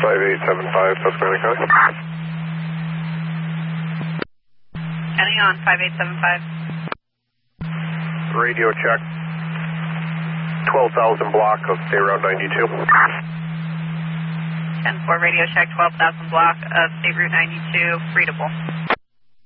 5875, Susquehanna County. County on 5875. Radio check. 12,000 block of State Route 92. 10-4 radio check, 12,000 block of State Route 92, readable.